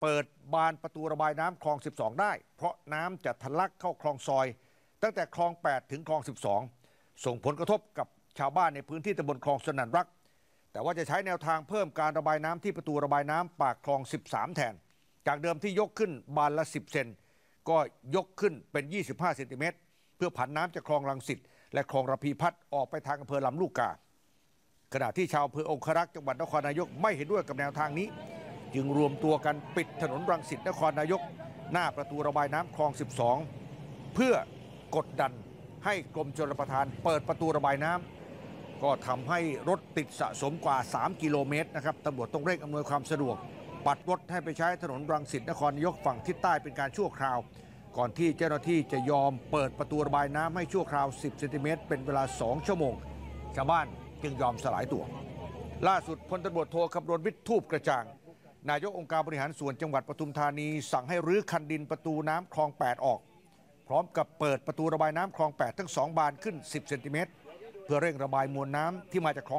เปิดบานประตูระบายน้ำคลอง 12 ได้เพราะน้ำจะทะลักเข้าคลองซอยตั้งแต่คลอง 8 ถึงคลอง 12 ส่งผลกระทบกับชาวบ้านในพื้นที่ตำบลคลองสนั่นรักแต่ว่าจะใช้แนวทางเพิ่มการระบายน้ำที่ประตูระบายน้ำปากคลอง 13 แทนจากเดิมที่ยกขึ้นบานละ 10 เซนก็ยกขึ้นเป็น 25 เซนติเมตรเพื่อผันน้ำจากคลองรังสิตและคลองระพีพัฒน์ออกไปทางอำเภอลำลูกกาขณะที่ชาวอำเภอองครักษ์จังหวัดนครนายกไม่เห็นด้วยกับแนวทางนี้จึงรวมตัวกันปิดถนนรังสิตนครนายกหน้าประตูระบายน้ำคลอง 12 เพื่อกดดันให้กรมชลประทานเปิดประตูระบายน้ำก็ทำให้รถติดสะสมกว่า 3 กิโลเมตรนะครับตำรวจต้องเร่งอำนวยความสะดวกปัดรถให้ไปใช้ถนนรังสิตนครนายกฝั่งทิศใต้เป็นการชั่วคราวก่อนที่เจ้าหน้าที่จะยอมเปิดประตูระบายน้ำให้ชั่วคราว 10 เซนติเมตรเป็นเวลา 2 ชั่วโมงชาวบ้านจึงยอมสลายตัวล่าสุดพลตำรวจโทคำรณวิทย์ทูปกระจ่างนายกองค์การบริหารส่วนจังหวัดปทุมธานีสั่งให้รื้อคันดินประตูน้ำคลอง 8 ออกพร้อมกับเปิดประตูระบายน้ำคลอง 8 ทั้ง 2 บานขึ้น 10 เซนติเมตรเพื่อเร่งระบายมวลน้ำที่มาจากคลอง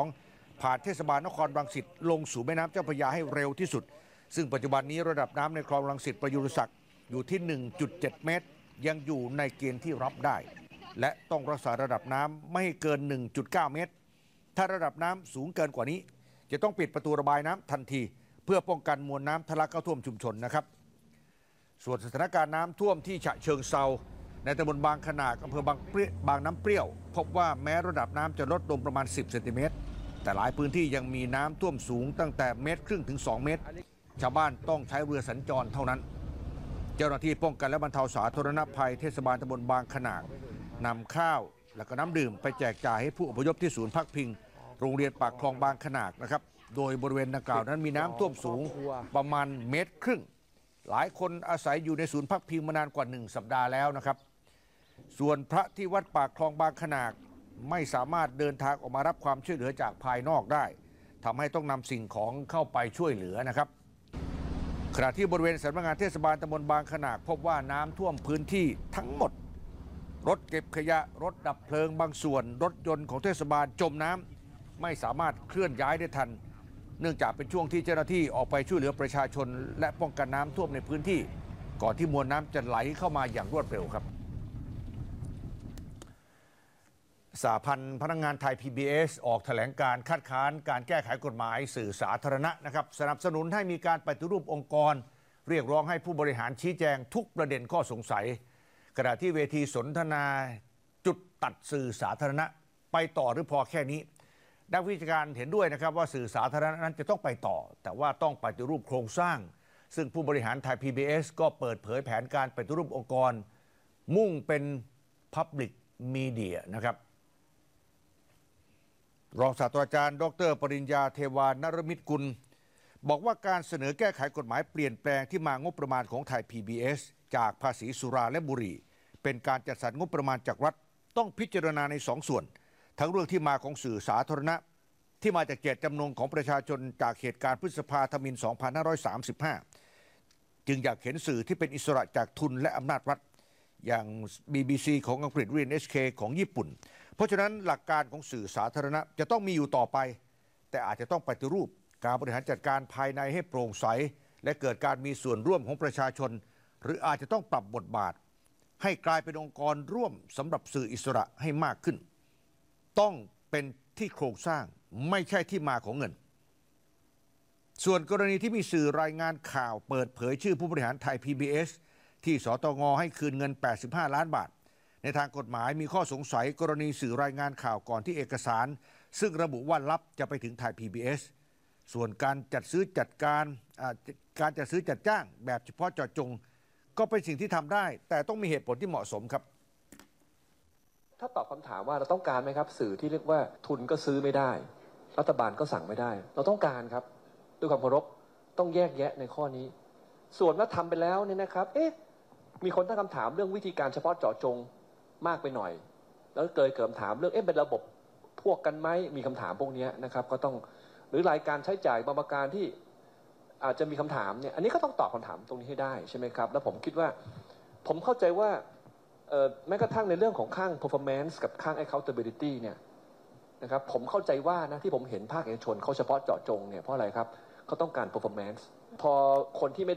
12 ผ่านเทศบาลนครรังสิตลงสู่แม่น้ำเจ้าพระยาให้เร็วที่สุดซึ่งปัจจุบันนี้ระดับน้ำในคลองรังสิตประยุรศักดิ์อยู่ที่ 1.7 เมตรยังอยู่ในเกณฑ์ที่รับได้และต้องรักษาระดับน้ำไม่ให้เกิน 1.9 เมตรถ้าระดับน้ำสูงเกินกว่านี้จะต้องปิดประตูระบายน้ำทันทีเพื่อป้องกันมวลน้ำทะลักเข้าท่วมชุมชนนะครับส่วนสถานการณ์น้ำท่วมที่ฉะเชิงเทราในตำบลบางขนากอำเภอบางน้ำเปรี้ยวพบว่าแม้ระดับน้ำจะลดลงประมาณ 10 เซนติเมตรแต่หลายพื้นที่ยังมีน้ำท่วมสูงตั้งแต่1.5 เมตรถึง 2 เมตรชาวบ้านต้องใช้เรือสัญจรเท่านั้นเจ้าหน้าที่ป้องกันและบรรเทาสาธารณภัยเทศบาลตำบลบางขนากนำข้าวและก็น้ำดื่มไปแจกจ่ายให้ผู้อพยพที่ศูนย์พักพิงโรงเรียนปากคลองบางขนากนะครับโดยบริเวณดังกล่าวนั้นมีน้ำท่วมสูงประมาณ1.5 เมตรหลายคนอาศัยอยู่ในศูนย์พักพิงมานานกว่า1 สัปดาห์แล้วนะครับส่วนพระที่วัดปากคลองบางขนากไม่สามารถเดินทางออกมารับความช่วยเหลือจากภายนอกได้ทำให้ต้องนำสิ่งของเข้าไปช่วยเหลือนะครับขณะที่บริเวณสำนักงานเทศบาลตำบลบางขนากพบว่าน้ำท่วมพื้นที่ทั้งหมดรถเก็บขยะรถดับเพลิงบางส่วนรถยนต์ของเทศบาลจมน้ำไม่สามารถเคลื่อนย้ายได้ทันเนื่องจากเป็นช่วงที่เจ้าหน้าที่ออกไปช่วยเหลือประชาชนและป้องกันน้ำท่วมในพื้นที่ก่อนที่มวลน้ำจะไหลเข้ามาอย่างรวดเร็วครับสหพันธ์พนักงานไทย PBS ออกแถลงการคัดค้านการแก้ไขกฎหมายสื่อสาธารณะนะครับสนับสนุนให้มีการปฏิรูปองค์กรเรียกร้องให้ผู้บริหารชี้แจงทุกประเด็นข้อสงสัยขณะที่เวทีสนทนาจุดตัดสื่อสาธารณะไปต่อหรือพอแค่นี้นักวิชาการเห็นด้วยนะครับว่าสื่อสาธารณะนั้นจะต้องไปต่อแต่ว่าต้องปฏิรูปโครงสร้างซึ่งผู้บริหารไทย PBS ก็เปิดเผยแผนการปฏิรูปองค์กรมุ่งเป็น Public Media นะครับรองศาสตราจารย์ดร.ปริญญาเทวานรมิตรกุลบอกว่าการเสนอแก้ไขกฎหมายเปลี่ยนแปลงที่มางบประมาณของไทย PBS จากภาษีสุราและบุหรี่เป็นการจัดสรรงบประมาณจากรัฐต้องพิจารณาใน2 ส่วนทั้งเรื่องที่มาของสื่อสาธารณะที่มาจากเจตจำนงของประชาชนจากเหตุการณ์พฤษภาธมิฬ 2535 จึงอยากเห็นสื่อที่เป็นอิสระจากทุนและอำนาจรัฐอย่าง BBC ของอังกฤษ RNHK ของญี่ปุ่นเพราะฉะนั้นหลักการของสื่อสาธารณะจะต้องมีอยู่ต่อไปแต่อาจจะต้องปฏิรูปการบริหารจัดการภายในให้โปร่งใสและเกิดการมีส่วนร่วมของประชาชนหรืออาจจะต้องปรับบทบาทให้กลายเป็นองค์กรร่วมสำหรับสื่ออิสระให้มากขึ้นต้องเป็นที่โครงสร้างไม่ใช่ที่มาของเงินส่วนกรณีที่มีสื่อรายงานข่าวเปิดเผยชื่อผู้บริหารไทย PBS ที่สตง.ให้คืนเงิน85 ล้านบาทในทางกฎหมายมีข้อสงสัยกรณีสื่อรายงานข่าวก่อนที่เอกสารซึ่งระบุว่าลับจะไปถึงไทย PBS ส่วนการจัดซื้อจัดจ้างแบบเฉพาะเจาะจงก็เป็นสิ่งที่ทำได้แต่ต้องมีเหตุผลที่เหมาะสมครับถ้าตอบคำถามว่าเราต้องการไหมครับสื่อที่เรียกว่าทุนก็ซื้อไม่ได้รัฐบาลก็สั่งไม่ได้เราต้องการครับด้วยความเคารพต้องแยกแยะในข้อนี้ส่วนว่าทำไปแล้วเนี่ยนะครับมีคนตั้งคำถามเรื่องวิธีการเฉพาะเจาะจงมากไปหน่อยแล้วเกิดคำถามเรื่องเป็นระบบพวกกันไหมมีคำถามพวกนี้นะครับก็ต้องหรือรายการใช้จ่ายบางประการที่อาจจะมีคำถามเนี่ยอันนี้ก็ต้องตอบคำถามตรงนี้ให้ได้ใช่ไหมครับแล้วผมคิดว่าผมเข้าใจว่าแม้กระทั่งในเรื่องของข้าง performance กับข้าง accountability เนี่ยนะครับผมเข้าใจว่านะที่ผมเห็นภาคเอกชนเขาเฉพาะเจาะจงเนี่ยเพราะอะไรครับเขาต้องการ performance พอคนที่ไม่